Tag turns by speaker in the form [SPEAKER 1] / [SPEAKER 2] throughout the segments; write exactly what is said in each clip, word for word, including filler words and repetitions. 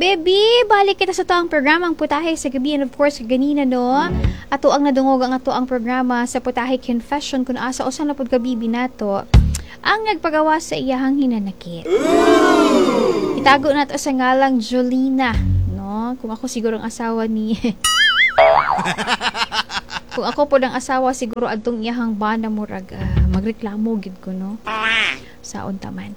[SPEAKER 1] Baby, balik kita sa toang programang Putahe sa Gabi. And of course, ganina no, ato ang nadungog ang ato ang programa sa Putahe Confession kung asa o saan na po gabi binato ang nagpagawa sa iyahang hinanakit. Itago nato sa ngalang Jolina, no? Kung ako siguro ang asawa ni kung ako po ng asawa siguro adtong iyahang bana murag uh, magreklamo gid ko, no? Saon taman.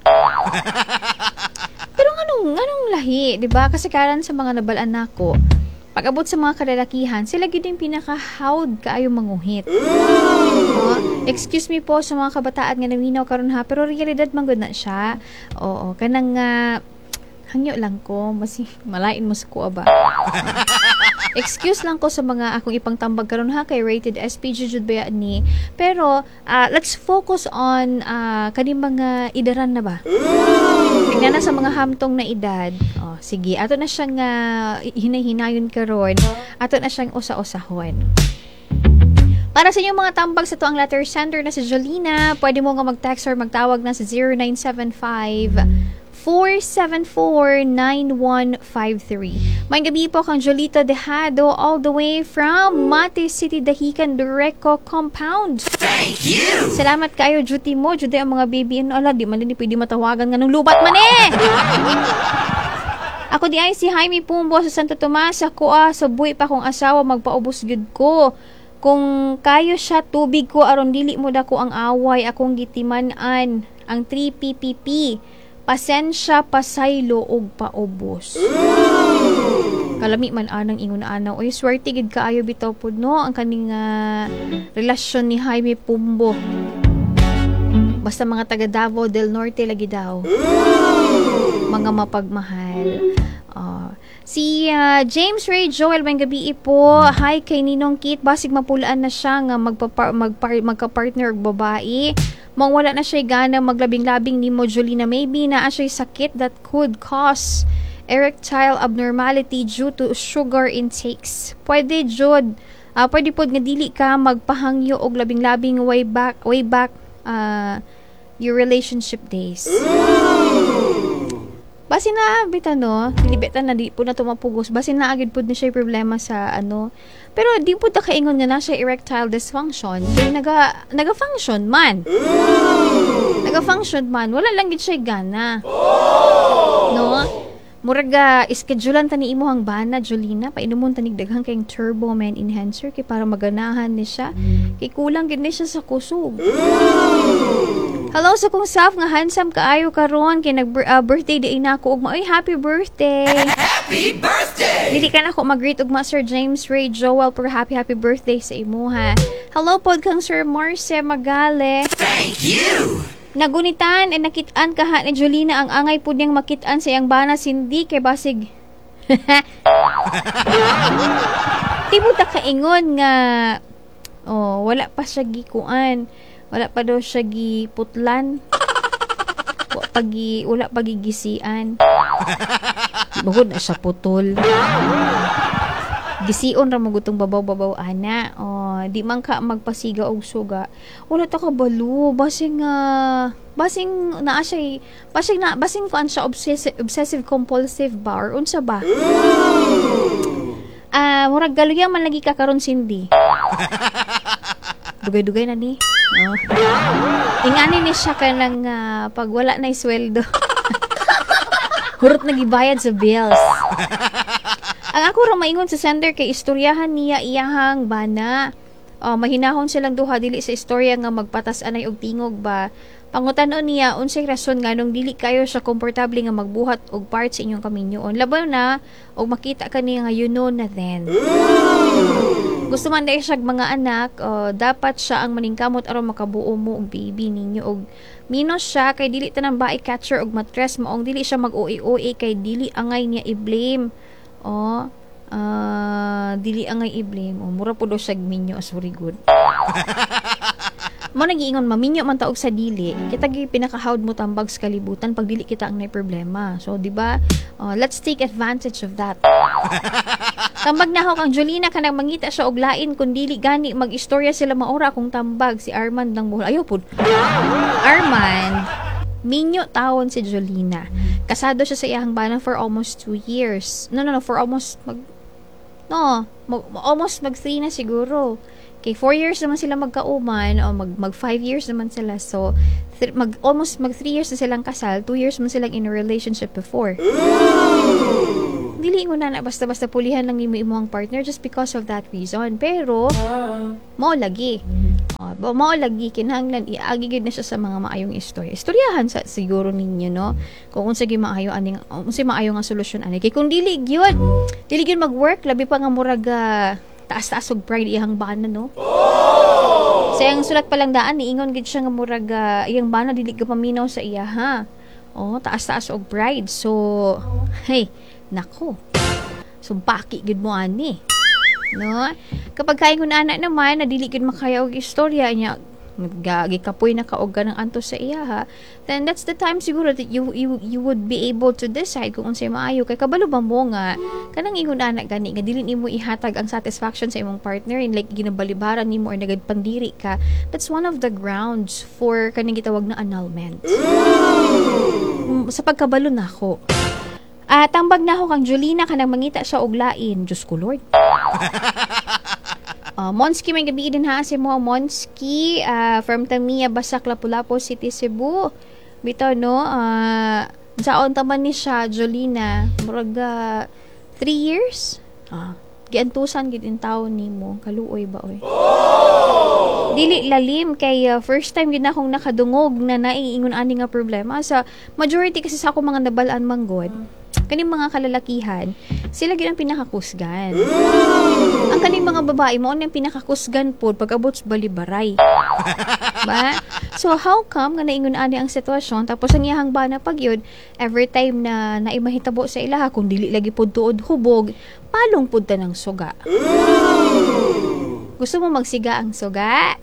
[SPEAKER 1] Pero anong anong lahi, 'di ba? Kasi karan sa mga nabalaan nako, pag-abot sa mga kalalakihan, sila gid yung pinaka-hawd kaayo manguhit. No? Excuse me po sa mga kabataan nga naminaw karon ha, pero realidad man gud na siya. Oo, kanang uh, hangyo lang ko, mas malain mo sa kuha ba. Excuse lang ko sa mga akong ipang tambag karon ha kay Rated S P G jud ba ni. Pero uh, let's focus on uh, kani mga idaran na ba. Tingnan na sa mga hamtong na edad. Oh, sige, ato na siyang uh, hinay-hinayon karon. Ato na siyang usa-usahon. Para sa inyong mga tambag sa tuang letter sender na si Jolina, pwede mo nga mag-text or magtawag na sa zero nine seven five four seven four nine one five three. May gabi po kang Jolito Dejado all the way from Mate City, Dahican, Dureco Compound.
[SPEAKER 2] Thank you!
[SPEAKER 1] Salamat kayo, duty mo. Judy ang mga baby. Ano, ala, di man din pwede matawagan nga ng lubat man eh! Ako di ay si Jaime Pumbo sa Santo Tomas. Ako ah, sa buhay pa kong asawa, magpaubos gud ko. Kung kayo siya, tubig ko, aron dili mo dako ang away, akong gitimanan, ang three P P P. Pasensya, pasaylo, og paubos. Kalami man anang ingon anaw. Oy, swerte gid kaayo bitaw pud no ang kaning uh, relasyon ni Jaime Pumbo. Basta mga taga Davao del Norte lagi daw. Mga mapagmahal. Uh, si uh, James Ray Joel may gabi po. Hi kay Ninong Kit, basig mapulaan na siya nga magpa magpa magka-partner og babae. Mong wala na siya gana maglabing-labing ni mo Jolina, maybe na siya sakit that could cause erectile abnormality due to sugar intakes. Pwede jud, uh, pwede pod nga dili ka magpahangyo og labing-labing way back, way back uh, your relationship days. Basi na bitan no, dilibetan na di po na tumapugos. Basi na agad pod ni siya problema sa ano. Pero di po ta kaingon nga na siya erectile dysfunction. Kaya naga naga-function man. Naga-function man, wala lang gid siya gana. No? Muraga ischedulean ta ni imuhang bana Jolina, painumon tanig daghang kayong Turbo Men enhancer kay para maganahan ni siya. Kay kulang gid ni siya sa kusog. Hello sa kong self nga handsome kaayo karon kay nag uh, birthday di nako ug maoy happy birthday.
[SPEAKER 2] Happy birthday!
[SPEAKER 1] Dili ka na ako mag-greet ug ma Sir James Ray Joel for happy happy birthday sa imuha. Hello pod kang Sir Marce Magale.
[SPEAKER 2] Thank you!
[SPEAKER 1] Nagunitan and nakit-an kaha ni Jolina ang angay po niyang makit-an sa iyang bana sindi kay basig. Tibo ta kaingon nga oh, wala pa siya gikuan. Wala pa daw siya giputlan. Wala pagi wala pagigisian. Bugod na siya putol. Gisiun ra mo gutong babaw-babaw ana. Oh, di man ka magpasiga og suga. Wala ta ka balo, basing uh, basing naa siya, basing na basing kuan siya obsessive, obsessive compulsive ba or unsa ba? Ah, uh, murag galuya man lagi ka karon sindi. Dugay-dugay na ni. Oh. Ingani ni siya kanang uh, pag wala na sweldo. Hurot na gibayad sa bills. Ang ako ra maingon sa sender kay istoryahan niya iyahang bana. Oh, mahinahon silang duha dili sa istorya nga magpatas anay og tingog ba. Pangutanon niya unsay rason nganong dili kayo siya komportable nga magbuhat og part sa inyong kaminyoon. Labaw na og makita kani nga you know na then. Gusto man dai siya mga anak, oh, dapat siya ang maningkamot aron makabuo mo og baby ninyo og minos siya kay dili tanang bae catcher og matres maong dili siya mag-O A kay dili angay niya i-blame. Oh, uh, dili angay i-blame. Oh, mura po daw siya minyo. Sorry, good. Mo nagiingon, maminyo man taog sa dili. Kita gi pinakahawd mo tambag sa kalibutan pag dili kita ang nay problema. So, di ba? Uh, let's take advantage of that. Tambag na ako kang Jolina kanang mangita siya og lain kun dili gani mag-istorya sila maora akong tambag si Armand ng buhol. Ayo pud. Armand. Minyo taon si Jolina. Kasado siya sa iyang bana for almost two years. No, no, no, for almost mag No, mag, almost mag three na siguro. Okay, four years naman sila magkauman o mag mag five years naman sila. So, th- mag almost mag three years na silang kasal, two years man silang in a relationship before. Dili ko na na basta-basta pulihan lang imo imong partner just because of that reason. Pero mao lagi. Uh, mao lagi kinahanglan iagi gid na siya sa mga maayong istorya. Istoryahan sa siguro ninyo, no? Kung unsa gi maayo aning unsa maayo nga solusyon ani. Kay kung dili gyud, dili gyud mag-work labi pa nga murag uh, taas-taas og pride iyang bana, no? Oh! Sa iyang sulat pa lang daan niingon gid siya nga murag uh, iyang bana dili ka paminaw sa iya, ha. Oh, taas-taas og pride. So, hey, nako. Sumpaki gid mo ani. No? Kapag kain ko na anak naman, na dili gid makaya og istorya niya, gikapoy na kaog ka ng antos sa iya, ha, then that's the time siguro that you you you would be able to decide kung unsay maayo. Kay kabalo ba mo nga kanang ingon anak gani nga dili nimo ihatag ang satisfaction sa imong partner, in like ginabalibaran nimo or nagadpandiri ka, that's one of the grounds for kaning gitawag na annulment. Mm, sa pagkabalo nako, ah, tambag na ako kang Jolina kanang mangita siya og lain. Diyos ko Lord. Uh, Monski, may gabi din ha si mo Monski, uh, from Tamiya, Basak, Lapu-Lapu City, Cebu. Bito, no? Uh, saon taman ni siya, Jolina, murag uh, three years? Ah, giantusan gid in taon nimo. Kaluoy ba oy? Oh! Dili lalim kay uh, first time gid na akong nakadungog na naiingon ani nga problema. Sa majority kasi sa ako mga nabalaan manggod, kaning mga kalalakihan, sila gid ang pinakakusgan. Ang kaning mga babae mo ang pinakakusgan pod pag-abot sa balibaray. Ba? So how come nga naingon ani ang sitwasyon tapos ang iyang bana pag yun, every time na naimahitabo sa ilaha kung dili lagi pod tuod hubog, palong pod ta ng suga. Gusto mo magsiga ang suga?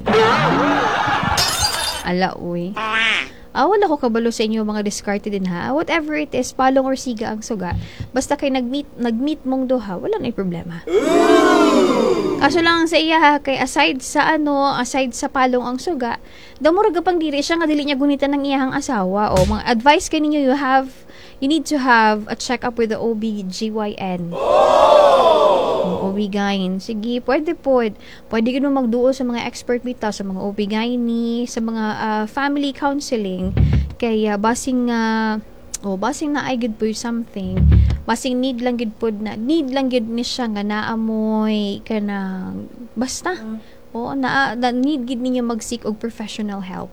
[SPEAKER 1] Ala uy. Ah, wala ko kabalo sa inyo mga discarded din, ha. Whatever it is, palong or siga ang suga. Basta kay nag-meet, nag-meet mong duha, wala na problema. Kaso lang sa iya, ha, kay aside sa ano, aside sa palong ang suga, damuraga pang diri siya nga dili niya gunitan ng iyang asawa. O mga advice kay ninyo, you have, you need to have a check-up with the O B G Y N. O B G Y N. Sige, pwede po. Pwede ka naman magduo sa mga expert bitaw, sa mga O B G Y N, sa mga uh, family counseling. Kaya basing uh, oh, basing na ay good po something. Basing need lang good po na need lang good ni siya nga naamoy ka na basta. O, na, na need gid ninyo mag-seek og professional help.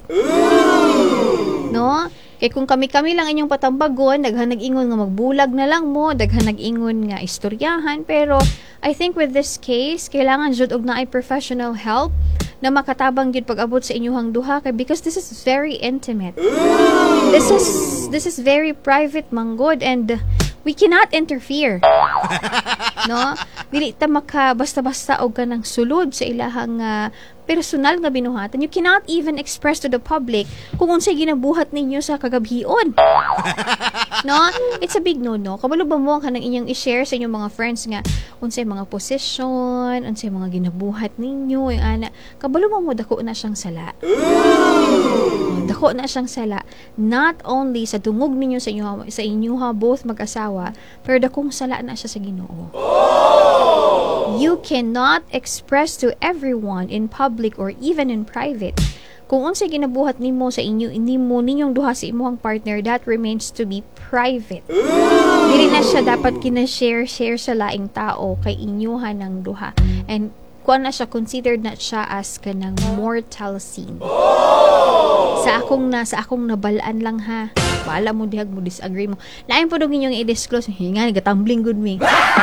[SPEAKER 1] No? Kaya kung kami-kami lang inyong patambagon, daghan nag-ingon nga magbulag na lang mo, daghan nag-ingon nga istoryahan, pero I think with this case, kailangan jud og naay professional help na makatabang gid pag-abot sa inyong duha kay because this is very intimate. This is this is very private manggod and we cannot interfere. No? Dili ta maka basta-basta og kanang sulod sa ilahang uh, personal nga binuhatan. You cannot even express to the public kung unsay ginabuhat ninyo sa kagabhion. No? It's a big no-no. Kabalo ba mo kanang inyong i-share sa inyong mga friends nga unsay mga posisyon, unsay mga ginabuhat ninyo, yung ana. Kabalo mo mo dako na siyang sala. Dako na siyang sala. Not only sa dungog ninyo sa inyo sa inyo ha, both mag-asawa, pero dakong sala na siya sa Ginoo. You cannot express to everyone in public or even in private kung unsay ginabuhat nimo sa inyo nimo ninyong duha sa imong partner. That remains to be private. Dili na siya dapat kina-share share sa laing tao kay inyuhan ng duha, and kuan na siya, considered na siya as kanang mortal sin. Sa akong na sa akong nabalaan lang, ha. Wala mo dihag mo disagree mo. Lain po dong inyong i-disclose. Hinga, gatambling good me.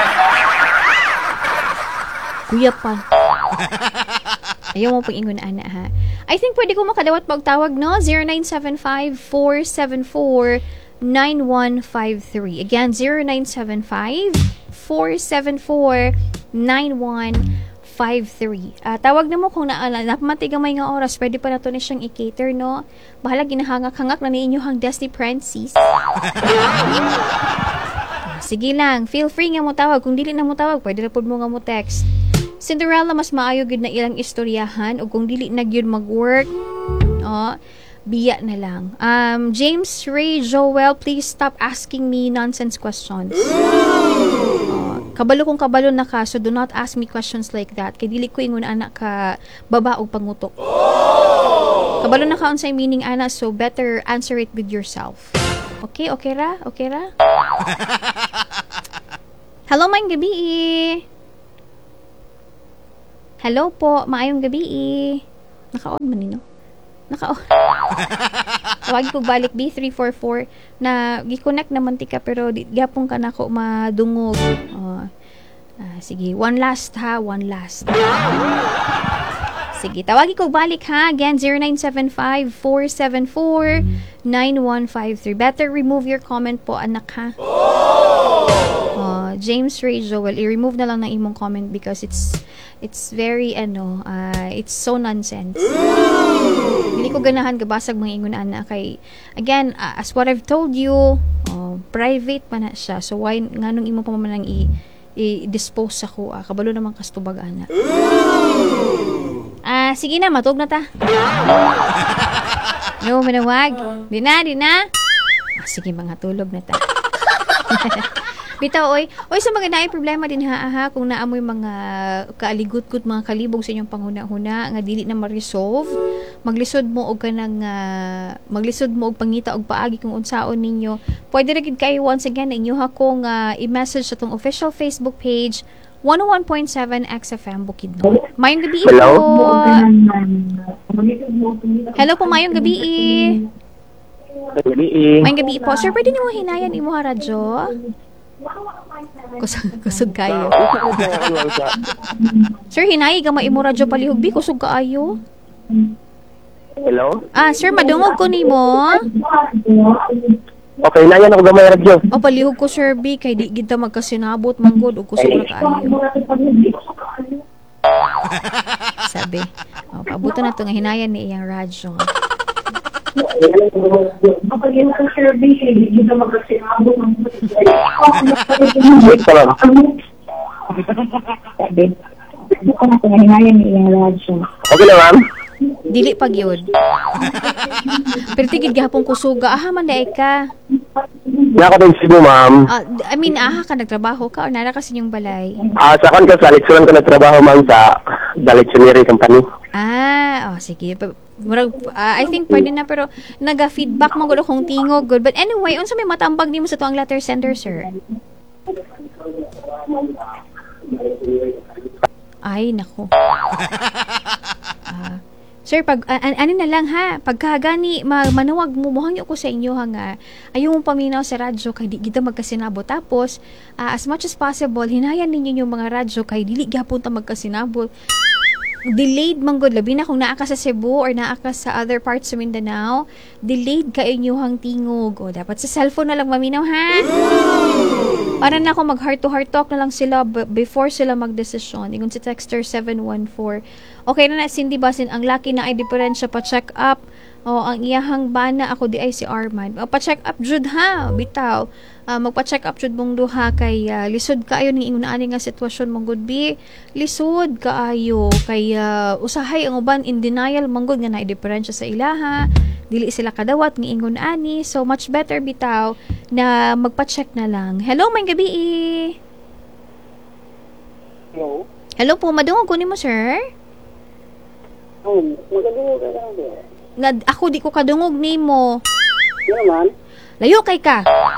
[SPEAKER 1] Kuya pa. Ayaw mo pang ingon ana, ha. I think pwede ko makadawat pagtawag, no? zero nine seven five, four seven four, nine one five three. Again, zero nine seven five, four seven four, nine one five three. Uh, tawag na mo kung na, uh, napamatigamay nga oras, pwede pa na to ni siyang i-cater, no? Bahala, ginahangak-hangak na ni inyong Destiny Princess. Sige lang, feel free nga mo tawag. Kung dili na mo tawag, pwede na po mo nga mo text. Cinderella, mas maayo gid na ilang istoryahan, o kung dili na gyud mag-work, oh, biya na lang. Um, James Ray Joel, please stop asking me nonsense questions. Uh, kabalo kong kabalo na ka, so do not ask me questions like that. Kay dili ko ingon anak ka baba o pangutok. Kabalo na ka unsay meaning ana, so better answer it with yourself. Okay, okay ra? Okay ra? Hello, maayong gabi. Hello po, maayong gabi. Naka-on man nino. Naka-on. Tawag ko balik B three four four na gi-connect naman tika pero di gyapon ka nako madungog. Oh. Ah, sige, one last ha, one last. Sige, tawagi ko balik ha. Again, zero nine seven five, four seven four, nine one five three. Better remove your comment po, anak ha. Uh, James Ray Joel, i-remove na lang ng imong comment because it's it's very, ano, uh, it's so nonsense. Hindi ko ganahan kabasag mga ingon anak kay, again, uh, as what I've told you, uh, private pa na siya. So, why, nga nung imo pa man lang i- i-dispose ako, uh, kabalo naman kastubag anak. Ah, sige na, matug na ta. No, manawag. Di na, di na. Ah, sige, mga tulog na ta. Bitaw, oy. Oy, sa mga naay problema din ha, ha, kung naamoy mga kaaligot-gut, mga kalibog sa inyong panghuna-huna, nga dili na ma-resolve, maglisod mo og kanang, uh, maglisod mo og pangita og paagi kung unsaon ninyo. Pwede ra gid kayo once again na inyo ha kung uh, i-message sa tong official Facebook page, one oh one point seven X F M Bukidnon. Mayong gabi
[SPEAKER 3] Hello?
[SPEAKER 1] po. Hello po, mayong gabi.
[SPEAKER 3] Gabi.
[SPEAKER 1] Mayong gabi po. Sir, pwede niyo hinayan imo ha radyo? Kusog, kusog kayo. Sir, hinayi ka maimo radyo palihog bi, kusog kaayo.
[SPEAKER 3] Hello?
[SPEAKER 1] Ah, sir, madungog ko nimo.
[SPEAKER 3] Okay, na yan ako gamay radyo.
[SPEAKER 1] O palihog ko sir B kay di kita magkasinabot manggod og kusog ra kaayo. Sabi. O paabutan na to nga hinayan ni iyang radyo.
[SPEAKER 3] Wait pa lang. Okay na, ma'am?
[SPEAKER 1] Dili pag yun. Pero tigid gahapon kusuga. Aha, man daay ka.
[SPEAKER 3] Nga ako din Cebu, ma'am.
[SPEAKER 1] Ah, I mean, aha ka, nagtrabaho ka o nara kasi yung balay?
[SPEAKER 3] Ah, sa akin ka sa Litsunan ko nagtrabaho, ma'am, sa Dalitsunary Company.
[SPEAKER 1] Ah, oh, sige. Pa- Murag, ah, I think pwede na pero naga-feedback mo gulo kung tingog good. But anyway, unsa may matambag nimo sa tuang letter center, sir? Ay, nako. Ah, sir, pag uh, an- ano na lang ha, pagka gani ma- manuwag mo mohangyo ko sa inyo ha nga. Ayaw mong paminaw sa radyo kay di kita magkasinabot. Tapos, uh, as much as possible, hinayan ninyo yung mga radyo kay dili gyapon ta magkasinabot. Delayed man gud labi na kung naa ka sa Cebu or naa ka sa other parts sa Mindanao, delayed ka inyong tingog. O dapat sa cellphone na lang maminaw ha. Para na ako mag heart to heart talk na lang sila b- before sila magdesisyon. Ingon si texter seven one four. Okay na na Cindy Basin ang laki na ay diferensya pa check up. O ang iyahang bana ako di ay si Arman. O pa check up jud ha, bitaw. Uh, magpa-check up jud mong duha kay uh, lisod kaayo ning ingon ani nga sitwasyon mong good be. Lisod kaayo kay uh, usahay ang uban in denial manggod nga naay diferensya sa ilaha. Dili sila kadawat ng ingon ani. So much better bitaw na magpa-check na lang. Hello, may gabi.
[SPEAKER 3] Hello?
[SPEAKER 1] Hello po, madungog ko nimo sir.
[SPEAKER 3] Oh, magandang ka lang.
[SPEAKER 1] Nga ako di ko kadungog nimo.
[SPEAKER 3] Ano naman?
[SPEAKER 1] Layo kay ka.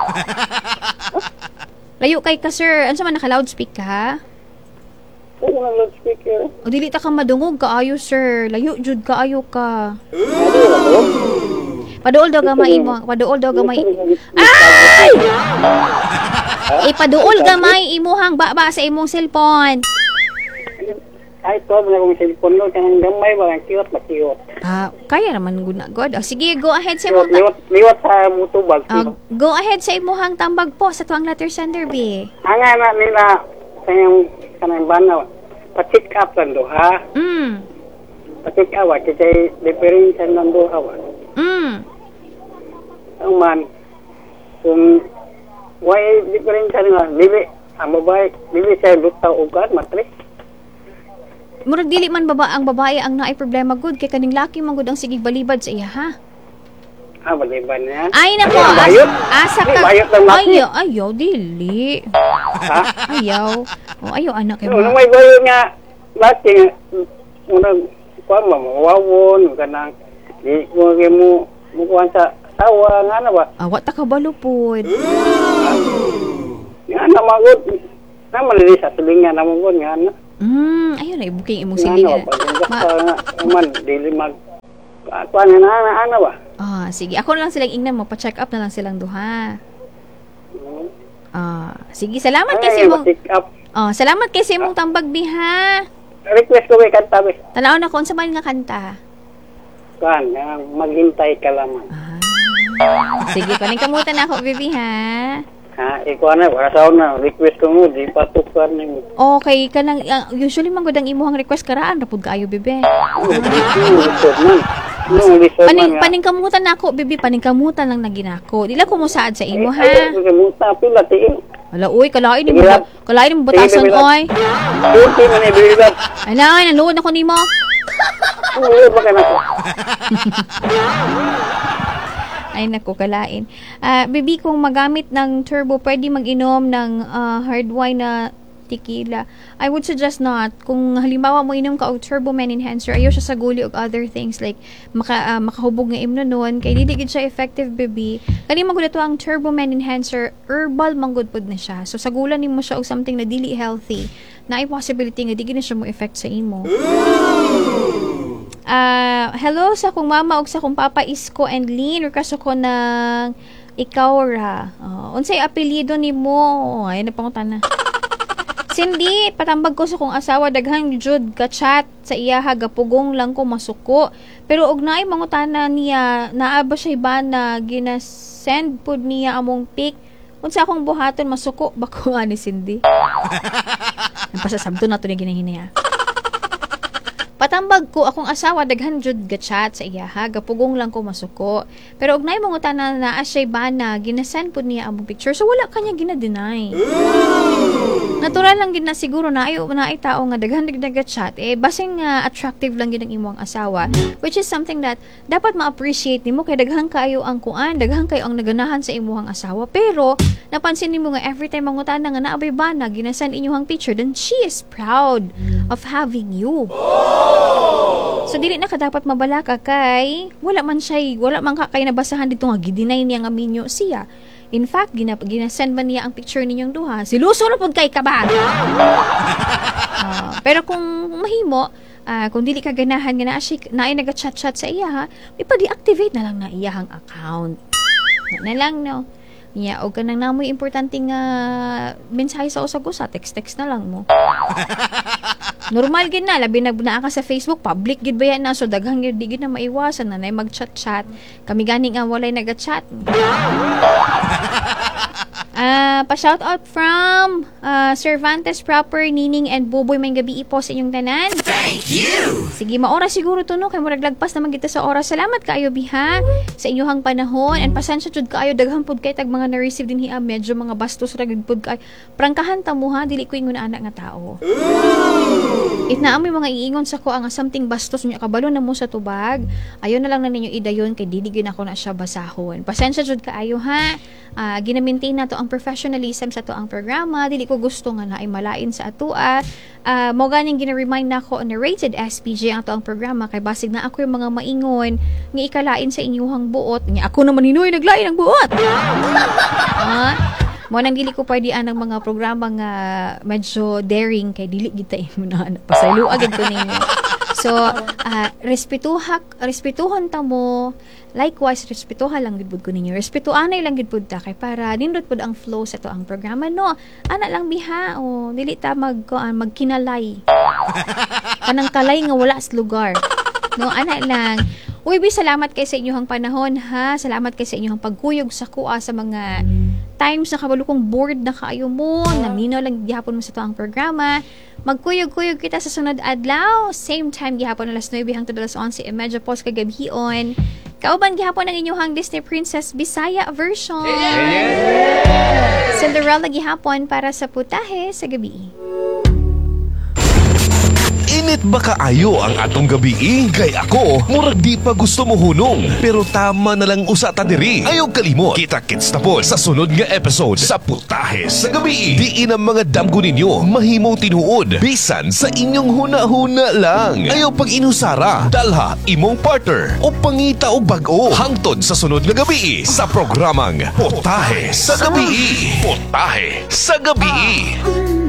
[SPEAKER 1] Layo kay ka sir. Ano sa man naka loudspeaker ka?
[SPEAKER 3] Ano ang loudspeaker?
[SPEAKER 1] O dili ta ka madungog kaayo sir. Layo jud kaayo ka. Paduol daw gamay mo. Paduol daw gamay. Ay! Eh paduol gamay imuhang baba sa imong cellphone.
[SPEAKER 3] Ay, to, wala kong cellphone no. Kanang gamay ba? Ang cute, makiyot.
[SPEAKER 1] Ah, kaya naman guna god. Oh, sige, go ahead sa imong
[SPEAKER 3] Liwat, liwat sa mutubag.
[SPEAKER 1] Ah, go ahead sa imong tambag po sa tuang letter sender B.
[SPEAKER 3] Ang anak nila, sa yung kanang banaw, pa-check up lang do, ha?
[SPEAKER 1] Mm.
[SPEAKER 3] Pa-check up, wa, kasi difference lang do, ha, wa.
[SPEAKER 1] Mm.
[SPEAKER 3] Ang man, kung why difference nga, dili, ang babae, dili siya lutaw ugat, matri.
[SPEAKER 1] Murag dili man baba ang babae ang naay problema good kay kaning laki man gud ang sige balibad sa iya ha.
[SPEAKER 3] Ah, baliban niya.
[SPEAKER 1] Ay nako,
[SPEAKER 3] Ay,
[SPEAKER 1] as,
[SPEAKER 3] bayot.
[SPEAKER 1] asa
[SPEAKER 3] Ay,
[SPEAKER 1] ka.
[SPEAKER 3] bayot ng laki.
[SPEAKER 1] Ayaw, ayaw, dili.
[SPEAKER 3] Ha?
[SPEAKER 1] Ayaw. O, ayaw, anak kay
[SPEAKER 3] Ano
[SPEAKER 1] ba?
[SPEAKER 3] may bayo nga, laki nga, unang, kuwan ba, mawawon, kanang, di mo, di mo, mukuhan sa tawa, nga na ba?
[SPEAKER 1] Awat ta ka balupod.
[SPEAKER 3] Nga na, magod, na malili sa silingan, na magod, nga na.
[SPEAKER 1] Hmm, ayun na, ibuking imong
[SPEAKER 3] Nga na,
[SPEAKER 1] silingan.
[SPEAKER 3] pag-indak
[SPEAKER 1] Ma-
[SPEAKER 3] sa, nga, man, dili mag, kuwan nga na, ana, ana ba?
[SPEAKER 1] Ah, sige. Ako na lang silang ingnan mo, pa-check up na lang silang duha. Ah, sige, salamat kay
[SPEAKER 3] Ay,
[SPEAKER 1] imong.
[SPEAKER 3] ma-pick up.
[SPEAKER 1] Oh, salamat kay imong tambag biha.
[SPEAKER 3] Request ko kay kanta, be.
[SPEAKER 1] Tanaw na ko unsa man nga kanta.
[SPEAKER 3] Kuwan, nga, maghintay ka lamang.
[SPEAKER 1] Ah. Sige, kaning kamutan na ako, baby ha.
[SPEAKER 3] Ha, ikaw na, wala sa na, request ko mo, di patukar ni mo.
[SPEAKER 1] Okay, kanang uh, usually man gud ang imong request karaan rapod kaayo, bebe.
[SPEAKER 3] Yung lisod man. Yung lisod man
[SPEAKER 1] Paning
[SPEAKER 3] nga.
[SPEAKER 1] paning kamutan nako, bebe, paning kamutan lang naginako. Dila ko mo saad sa imo ha.
[SPEAKER 3] Ay, ay, muta, pila, tiin.
[SPEAKER 1] Wala uy, kalain ni mo.
[SPEAKER 3] Sige lang.
[SPEAKER 1] Kalain mo batason
[SPEAKER 3] Sige,
[SPEAKER 1] oy.
[SPEAKER 3] Kunti man ay bilibad.
[SPEAKER 1] Ay na, nanuod ako nimo.
[SPEAKER 3] Uy, baka na ko.
[SPEAKER 1] Ay nako, kalain. Ah, baby, kung magamit ng turbo, pwede mag-inom ng ah, hard wine na tequila. I would suggest not. Kung halimbawa mo inom ka og turbo man enhancer, ayaw siya sa guli og other things like maka, ah, makahubog nga imno nun. Kay dili gid siya effective, baby. Kani man gud ato ang turbo man enhancer, herbal man gud pod na siya. So sagulan nimo siya og something na dili healthy. Na ay possibility nga di gid na siya mo effect sa imo. Ah, hello sa akong mama ug sa akong papa Isko and Lynn. Request ako ng ikaw ra. Oh, unsay apelyido nimo? Oh, ay napangutan na. Cindy, patambag ko sa kong asawa daghang jud ka chat sa iya gapugong lang ko masuko. Pero og naay mangutana niya, naa ba siya ba na ginasend pud niya among pic? Unsa akong buhaton masuko ba ko ani Cindy? Ang pasasabto na to ni ginahinaya. Patambag ko akong asawa daghan jud ga chat sa iya ha, gapugong lang ko masuko. Pero og naay mangutana na asay ba na ginasend pud niya among picture, so wala kanya gina-deny. Natural lang gid na siguro na ayo na ay tao nga daghan nagdaga chat eh basing uh, attractive lang gid ang imong asawa, which is something that dapat ma-appreciate nimo kay daghan kayo ang kuan, daghan kayo ang naganahan sa imong asawa. Pero napansin nimo nga every time mangutana nga naabay ba na ginasend inyong picture, then she is proud of having you. So dili na ka dapat mabalaka kay wala man siya, wala man ka kay nabasahan dito nga gidinay niya nga minyo siya. In fact, gina, ginasend man niya ang picture ninyong duha. Siluso na pud kay kabag. uh, pero kung mahimo, uh, kung dili ka ganahan nga na siya na ay naga-chat-chat sa iya ha, ipa-deactivate na lang na iyahang account. Na, na lang no. Nya og kanang namoy importante nga mensahe sa usag-usa, text-text na lang mo. Normal gid na labi na naa ka sa Facebook, public gid ba yan na, so daghang gid di gid na maiwasan na nay mag-chat-chat. Kami gani nga walay naga-chat. Ah, uh, pa-shout out from uh, Cervantes Proper, Nining and Buboy, may gabi po sa inyong tanan.
[SPEAKER 2] Thank you!
[SPEAKER 1] Sige, maoras siguro to no, kay murag lagpas naman kita sa oras. Salamat kaayo biha sa inyong panahon, and pasensya jud kaayo daghang pud kay tag mga na-receive din hiya, medyo mga bastos ra gid pud kay. Prangkahan ta mo ha, dili ko ingon anak nga tao. If naamoy mga iingon sa ko ang something bastos nya kabalo na mo sa tubag, ayon na lang na ninyo idayon kay dili gyud ako na siya basahon. Pasensya jud kaayo ha. Uh, ginamintain na to ang professionalism sa to ang programa. Dili ko gusto nga na ay malain sa atua. Uh, mo ganing gina-remind na ako na rated S P J ang to ang programa kay basig na ako yung mga maingon nga ikalain sa inyuhang buot. Nga ako naman hinoy naglain ang buot. Ha? Mo nang dili ko pwede anang mga programa nga medyo daring kay dili gid ta imo na pasaylo agad ko ninyo. So, uh, respetuhak, respetuhon ta mo. Likewise, respetuhan lang gid pud ko ninyo. Respetuanay lang gid pud ta kay para nindot pud ang flow sa to ang programa no. Ana lang biha o dili ta mag uh, magkinalay. Kanang kalay nga wala sa lugar. No, ana lang. Uy, bi, salamat kay sa inyong panahon ha. Salamat kay sa inyong pagkuyog sa kuha sa mga times na kabalo kong bored na kaayo mo. Naminaw lang gihapon mo sa to ang programa. Magkuyog-kuyog kita sa sunod adlaw. Same time gihapon alas nueve hangtod alas onse e medya pos kagabion. Kauban gihapon ang inyong Disney Princess Bisaya version. Cinderella gihapon para sa putahe sa gabi.
[SPEAKER 4] Init ba kaayo ang atong gabi? Kay ako, murag di pa gusto mo hunong. Pero tama na lang usa ta diri. Ayaw kalimot. Kita-kits na po sa sunod nga episode sa Putahe sa Gabi. Diin ang mga damgo ninyo mahimong tinuod bisan sa inyong huna-huna lang. Ayaw pag inusara, dalha imong partner o pangita o bag-o. Hangtod sa sunod nga gabi sa programang Putahe sa Gabi. Putahe sa Gabi.